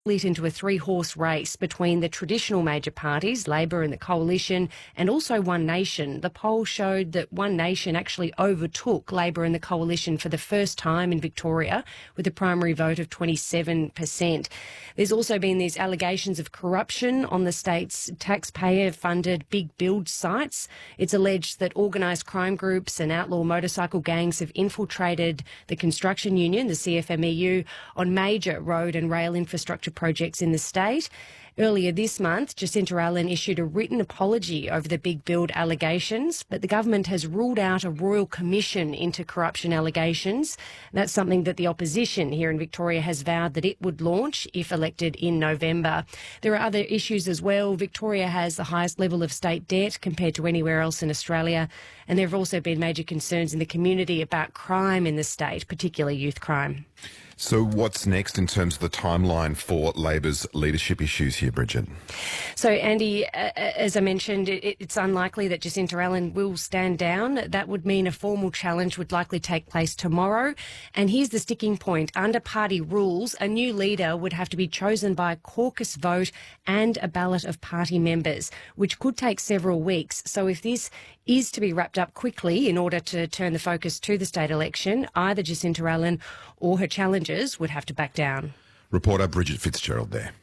split into a three-horse race between the traditional major parties, Labor and the Coalition, and also One Nation. The poll showed that One Nation actually overtook Labor and the Coalition for the first time in Victoria with a primary vote of 27%. There's also been these allegations of corruption on the state's taxpayer-funded big build sites. It's alleged that organised crime groups and outlaw motorcycle gangs have infiltrated the construction union, the CFMEU, on major road and rail infrastructure projects in the state. Earlier this month, Jacinta Allen issued a written apology over the big build allegations, but the government has ruled out a royal commission into corruption allegations. That's something that the opposition here in Victoria has vowed that it would launch if elected in November. There are other issues as well. Victoria has the highest level of state debt compared to anywhere else in Australia, and there have also been major concerns in the community about crime in the state, particularly youth crime. So what's next in terms of the timeline for Labor's leadership issues here, Bridget? So, Andy, as I mentioned, it's unlikely that Jacinta Allen will stand down. That would mean a formal challenge would likely take place tomorrow. And here's the sticking point. Under party rules, a new leader would have to be chosen by a caucus vote and a ballot of party members, which could take several weeks. So if this is to be wrapped up quickly in order to turn the focus to the state election, either Jacinta Allen or her challengers would have to back down. Reporter Bridget Fitzgerald there.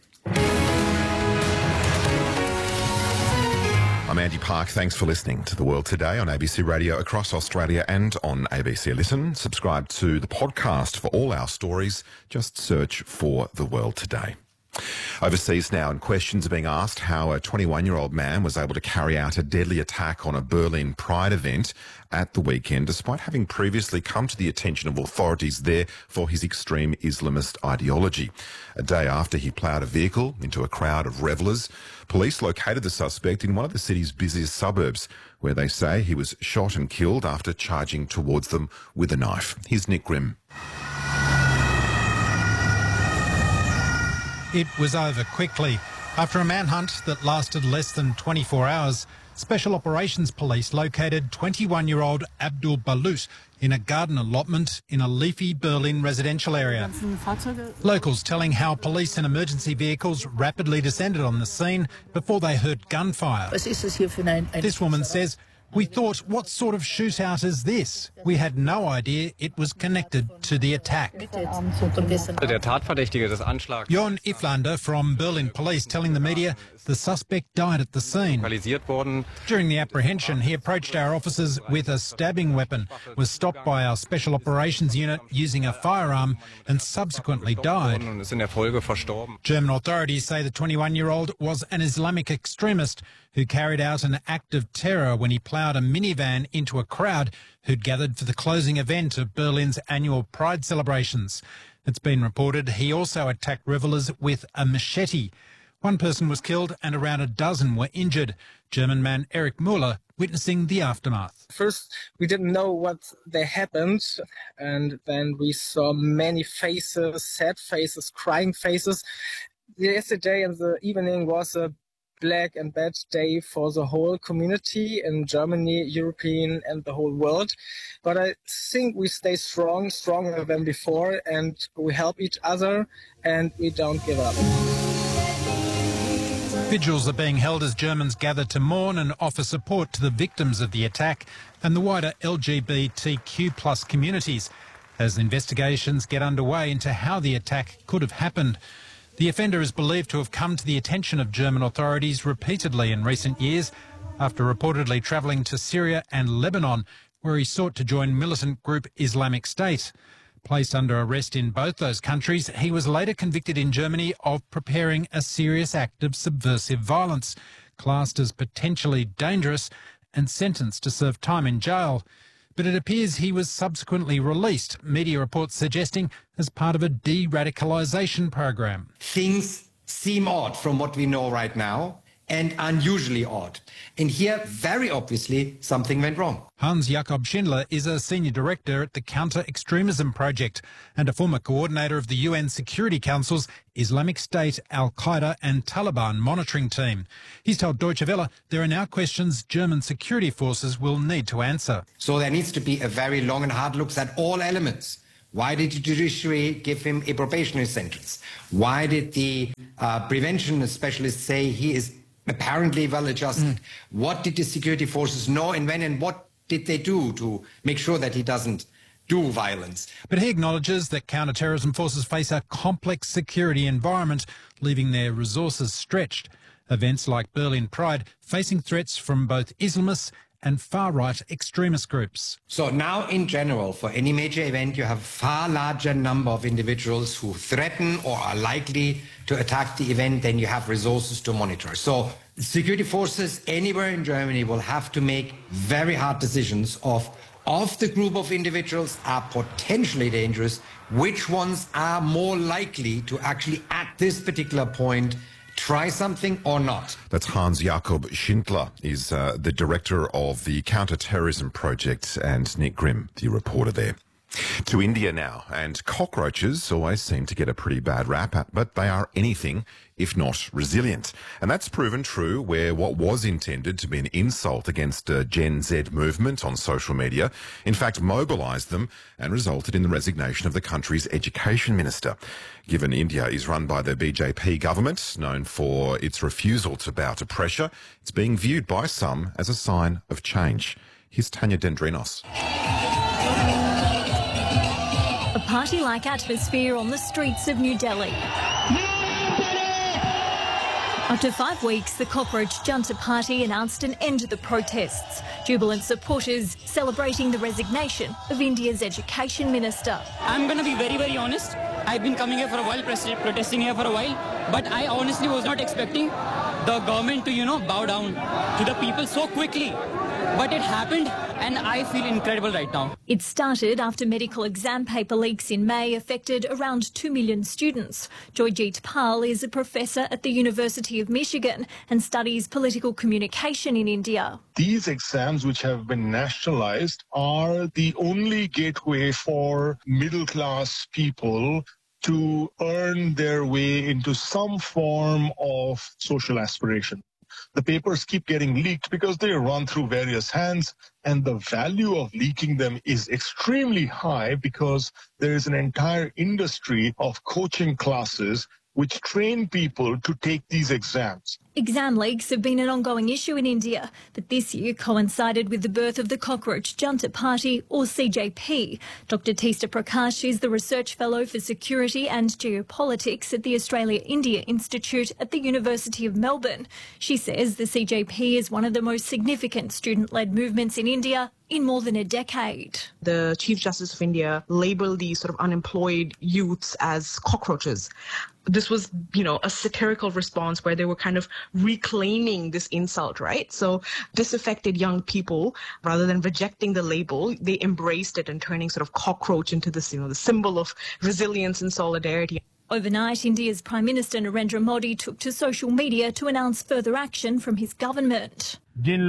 I'm Andy Park. Thanks for listening to The World Today on ABC Radio across Australia and on ABC Listen. Subscribe to the podcast for all our stories. Just search for The World Today. Overseas now, and questions are being asked how a 21-year-old man was able to carry out a deadly attack on a Berlin Pride event at the weekend, despite having previously come to the attention of authorities there for his extreme Islamist ideology. A day after he ploughed a vehicle into a crowd of revellers, police located the suspect in one of the city's busiest suburbs, where they say he was shot and killed after charging towards them with a knife. Here's Nick Grimm. It was over quickly. After a manhunt that lasted less than 24 hours, Special Operations Police located 21-year-old Abdul Balut in a garden allotment in a leafy Berlin residential area. Locals telling how police and emergency vehicles rapidly descended on the scene before they heard gunfire. This woman says, "We thought, what sort of shootout is this? We had no idea it was connected to the attack." Jon Iflander from Berlin Police telling the media the suspect died at the scene. During the apprehension, he approached our officers with a stabbing weapon, was stopped by our Special Operations Unit using a firearm and subsequently died. German authorities say the 21-year-old was an Islamic extremist who carried out an act of terror when he ploughed a minivan into a crowd who'd gathered for the closing event of Berlin's annual Pride celebrations. It's been reported he also attacked revellers with a machete. One person was killed and around a dozen were injured. German man Erich Müller witnessing the aftermath. First, we didn't know what they happened, and then we saw many faces, sad faces, crying faces. Yesterday in the evening was a black and bad day for the whole community in Germany, European and the whole world. But I think we stay strong, stronger than before, and we help each other and we don't give up. Vigils are being held as Germans gather to mourn and offer support to the victims of the attack and the wider LGBTQ+ communities as investigations get underway into how the attack could have happened. The offender is believed to have come to the attention of German authorities repeatedly in recent years after reportedly travelling to Syria and Lebanon, where he sought to join militant group Islamic State. Placed under arrest in both those countries, he was later convicted in Germany of preparing a serious act of subversive violence, classed as potentially dangerous and sentenced to serve time in jail. But it appears he was subsequently released, media reports suggesting as part of a de-radicalisation program. Things seem odd from what we know right now, and unusually odd. And here, very obviously, something went wrong. Hans-Jakob Schindler is a senior director at the Counter-Extremism Project and a former coordinator of the UN Security Council's Islamic State, Al-Qaeda and Taliban monitoring team. He's told Deutsche Welle there are now questions German security forces will need to answer. So there needs to be a very long and hard look at all elements Why did the judiciary give him a probationary sentence? Why did the prevention specialists say he is apparently well-adjusted? What did the security forces know and when, and what did they do to make sure that he doesn't do violence? But he acknowledges that counter-terrorism forces face a complex security environment, leaving their resources stretched. Events like Berlin Pride facing threats from both Islamists and far-right extremist groups. So now, in general, for any major event, you have a far larger number of individuals who threaten or are likely to attack the event than you have resources to monitor. So security forces anywhere in Germany will have to make very hard decisions of the group of individuals are potentially dangerous, which ones are more likely to actually, at this particular point, try something or not. That's Hans-Jakob Schindler, is the director of the Counter-Terrorism Project, and Nick Grimm, the reporter there. To India now, and cockroaches always seem to get a pretty bad rap, but they are anything if not resilient. And that's proven true where what was intended to be an insult against a Gen Z movement on social media, in fact mobilised them and resulted in the resignation of the country's education minister. Given India is run by the BJP government, known for its refusal to bow to pressure, it's being viewed by some as a sign of change. Here's Tanya Dendrinos. A party-like atmosphere on the streets of New Delhi. After 5 weeks, the Cockroach Junta Party announced an end to the protests. Jubilant supporters celebrating the resignation of India's education minister. I'm going to be very, very honest. I've been coming here for a while, protesting here for a while, but I honestly was not expecting the government to, bow down to the people so quickly. But it happened, and I feel incredible right now. It started after medical exam paper leaks in May affected around 2 million students. Joyjeet Pal is a professor at the University of Michigan and studies political communication in India. These exams, which have been nationalized, are the only gateway for middle-class people to earn their way into some form of social aspiration. The papers keep getting leaked because they run through various hands, and the value of leaking them is extremely high because there is an entire industry of coaching classes which train people to take these exams. Exam leaks have been an ongoing issue in India, but this year coincided with the birth of the Cockroach Junta Party, or CJP. Dr. Teesta Prakash is the Research Fellow for Security and Geopolitics at the Australia-India Institute at the University of Melbourne. She says the CJP is one of the most significant student-led movements in India in more than a decade. The Chief Justice of India labelled these sort of unemployed youths as cockroaches. This was, a satirical response where they were kind of reclaiming this insult, right? So disaffected young people, rather than rejecting the label, they embraced it and turning sort of cockroach into this, the symbol of resilience and solidarity. Overnight, India's Prime Minister Narendra Modi took to social media to announce further action from his government.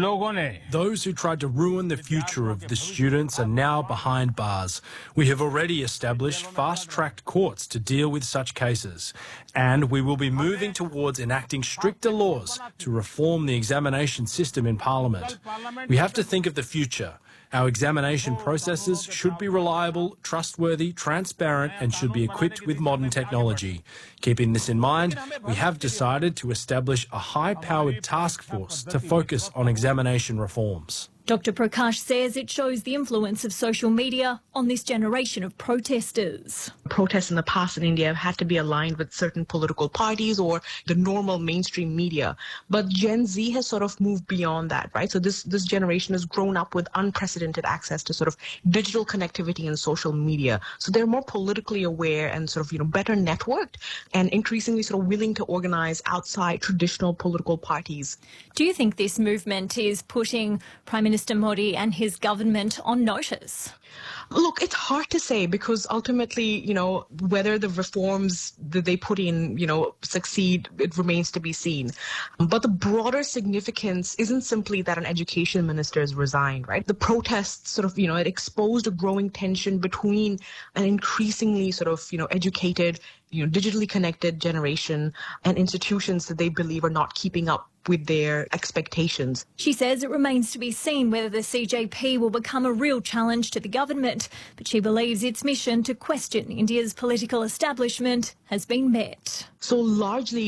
Those who tried to ruin the future of the students are now behind bars. We have already established fast-tracked courts to deal with such cases, and we will be moving towards enacting stricter laws to reform the examination system in Parliament. We have to think of the future. Our examination processes should be reliable, trustworthy, transparent, and should be equipped with modern technology. Keeping this in mind, we have decided to establish a high-powered task force to focus on examination reforms. Dr. Prakash says it shows the influence of social media on this generation of protesters. Protests in the past in India have had to be aligned with certain political parties or the normal mainstream media. But Gen Z has sort of moved beyond that, right? So this generation has grown up with unprecedented access to sort of digital connectivity and social media. So they're more politically aware and sort of, better networked and increasingly sort of willing to organize outside traditional political parties. Do you think this movement is putting Prime Minister Modi and his government on notice? Look, it's hard to say because ultimately, whether the reforms that they put in, succeed, it remains to be seen. But the broader significance isn't simply that an education minister has resigned, right? The protests sort of, it exposed a growing tension between an increasingly sort of, educated, digitally connected generation and institutions that they believe are not keeping up with their expectations. She says it remains to be seen whether the CJP will become a real challenge to the government, but she believes its mission to question India's political establishment has been met. So largely